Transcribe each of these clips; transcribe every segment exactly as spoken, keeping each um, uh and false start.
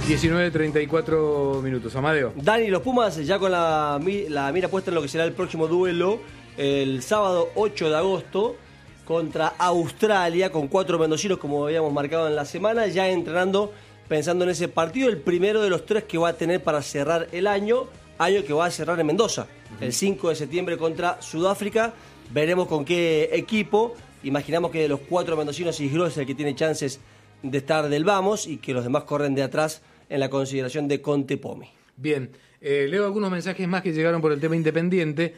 diecinueve treinta y cuatro minutos. Amadeo. Dani, los Pumas ya con la, la mira puesta en lo que será el próximo duelo el sábado ocho de agosto contra Australia, con cuatro mendocinos como habíamos marcado en la semana, ya entrenando, pensando en ese partido, el primero de los tres que va a tener para cerrar el año, año que va a cerrar en Mendoza, uh-huh. el cinco de septiembre contra Sudáfrica. Veremos con qué equipo. Imaginamos que de los cuatro mendocinos Isgro es el que tiene chances de estar del vamos y que los demás corren de atrás en la consideración de Conte Pomi. Bien, eh, leo algunos mensajes más que llegaron por el tema Independiente.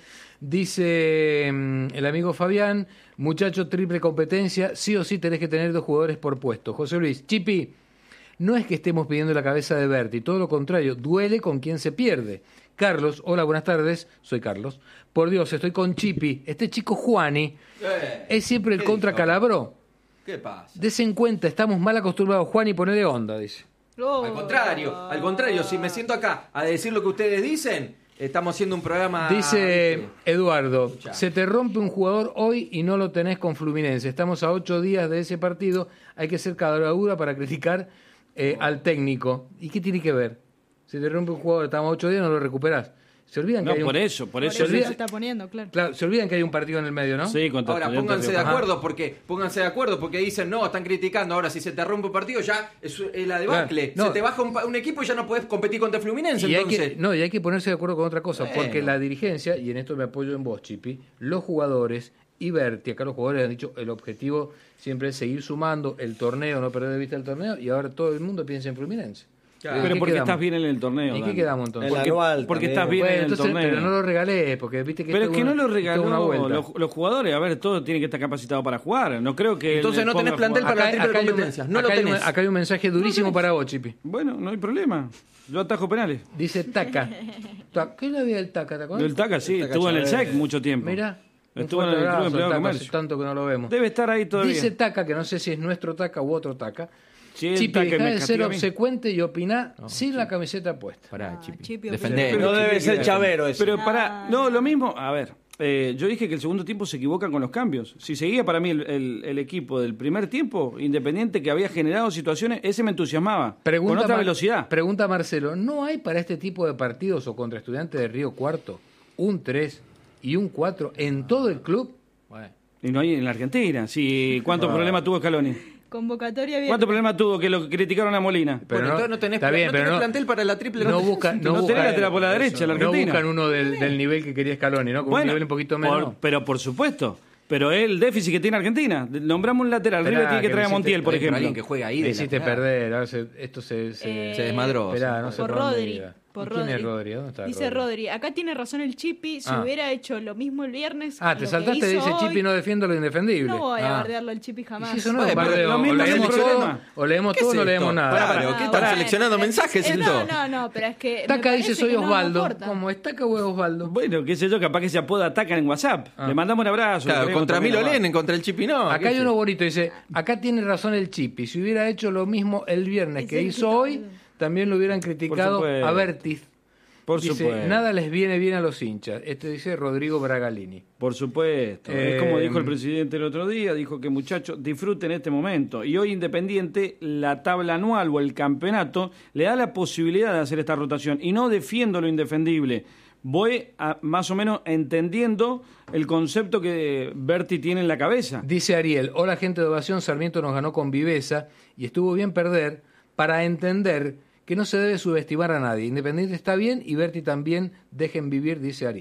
Dice eh, el amigo Fabián, muchacho, triple competencia, sí o sí tenés que tener dos jugadores por puesto. José Luis, Chipi, no es que estemos pidiendo la cabeza de Berti, todo lo contrario, duele con quien se pierde. Carlos, hola, buenas tardes, soy Carlos. Por Dios, estoy con Chipi. Este chico Juani eh, es siempre el contra Calabró. ¿Qué pasa? Dese en cuenta, estamos mal acostumbrados, Juani, ponele onda, dice. Oh. Al contrario, al contrario, si me siento acá a decir lo que ustedes dicen, estamos haciendo un programa... Dice Eduardo, Escuchá. Se te rompe un jugador hoy y no lo tenés con Fluminense. Estamos a ocho días de ese partido, hay que ser cadradura para criticar eh, oh. al técnico. ¿Y qué tiene que ver? Se te rompe un jugador, estamos a ocho días, no lo recuperás. Se olvidan no, que hay por un... eso, por eso. Por eso olvida... se está poniendo, claro. Claro, se olvidan que hay un partido en el medio, ¿no? Sí, con Ahora, pónganse de acuerdo, porque pónganse de acuerdo porque dicen, no, están criticando. Ahora, si se te rompe un partido, ya es, es la debacle. Claro, no. Se te baja un, un equipo y ya no podés competir contra Fluminense, y entonces. Hay que, no, y hay que ponerse de acuerdo con otra cosa, bueno. porque la dirigencia, y en esto me apoyo en vos, Chipi, los jugadores y Berti, acá los jugadores han dicho, el objetivo siempre es seguir sumando el torneo, no perder de vista el torneo, y ahora todo el mundo piensa en Fluminense. Claro. Pero porque estás bien en el torneo. ¿Y qué quedamos entonces? Porque, anual, porque estás bien bueno, en el entonces, torneo. Pero no lo regalé, porque viste que... Pero es que una, no lo regaló los, los jugadores. A ver, todos tienen que estar capacitados para jugar. No creo que... Entonces no tenés plantel para la triple competencia. No lo tenés. Hay, acá hay un mensaje durísimo no para vos, Chipi. Bueno, no hay problema. Yo atajo penales. Dice Taca. ¿Qué es la vida del Taca? ¿Te acuerdas? El Taca, sí. El Taca estuvo en el S E C mucho tiempo. Mira. Estuvo en el Club Empleado de Comercio. Tanto que no lo vemos. Debe estar ahí todavía. Dice Taca, que no sé si es nuestro Taca u otro Taca. Sí, Chipi, dejá de ser obsecuente y opiná no, sin Chipi. La camiseta puesta. Pará, Chipi. Ah, Chipi Defender. No debe ser chavero eso. Pero para... No, lo mismo... A ver, eh, yo dije que el segundo tiempo se equivocan con los cambios. Si seguía para mí el, el, el equipo del primer tiempo, Independiente, que había generado situaciones, ese me entusiasmaba. Pregunta con otra Mar- velocidad. Pregunta Marcelo, ¿no hay para este tipo de partidos o contra Estudiantes de Río Cuarto un tres y un cuatro en todo el club? Bueno. Y no hay en la Argentina. Sí, ¿cuántos ah. problemas tuvo Scaloni? Convocatoria bien. ¿Cuántos problemas tuvo que lo criticaron a Molina? Pero bueno, no, no tenés, plan, bien, no tenés no, plantel para la triple. No, busca, no, no tenés lateral por la derecha, la Argentina. No buscan uno del, del nivel que quería Scaloni, ¿no? Con bueno, un nivel un poquito menos. Por, pero por supuesto. Pero es el déficit que tiene Argentina. Nombramos un lateral. River tiene que, que traer a Montiel, por ejemplo. Alguien que juega ahí. Me hiciste perder. Ahora se, esto se, se, eh, se desmadró. Esperá, no sé por Rodri. Por ¿Quién Rodri. es Rodri? ¿Dónde está Dice Rodri? Rodri, acá tiene razón el Chipi, si ah. hubiera hecho lo mismo el viernes. Ah, te saltaste, dice hoy, Chipi, no defiendo lo indefendible. No voy a ah. bardearlo al Chipi jamás. Si eso no es bardeo, o leemos todo, o leemos todo, no leemos nada. Claro, ¿qué están seleccionando mensajes? Eh, no, no, no, pero es que... Taca dice soy Osvaldo. ¿Cómo es Taca o es Osvaldo? Bueno, qué sé yo, capaz que se apoda Taca en WhatsApp. Ah. Le mandamos un abrazo. Claro, contra mí lo leen, contra el Chipi no. Acá hay uno bonito, dice, acá tiene razón el Chipi. Si hubiera hecho lo mismo el viernes que hizo hoy, también lo hubieran criticado a Bertiz. Por dice, supuesto. Nada les viene bien a los hinchas. Este dice Rodrigo Bragalini. Por supuesto. Eh, es como dijo el presidente el otro día, dijo que muchachos, disfruten este momento. Y hoy Independiente, la tabla anual o el campeonato, le da la posibilidad de hacer esta rotación. Y no defiendo lo indefendible. Voy a, más o menos entendiendo el concepto que Berti tiene en la cabeza. Dice Ariel, hola gente de Ovación, Sarmiento nos ganó con viveza y estuvo bien perder para entender que no se debe subestimar a nadie. Independiente está bien y Berti también, dejen vivir, dice Ariel.